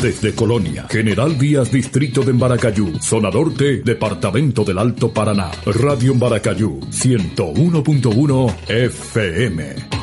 Desde Colonia, General Díaz, Distrito de Embaracayú, Zona Norte, Departamento del Alto Paraná. Radio Embaracayú, 101.1 FM.